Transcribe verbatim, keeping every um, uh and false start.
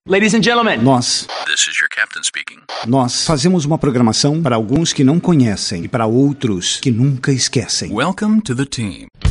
Ladies and gentlemen, Nós, This is your captain speaking. nós fazemos uma programação para alguns que não conhecem e para outros que nunca esquecem. Welcome to the team.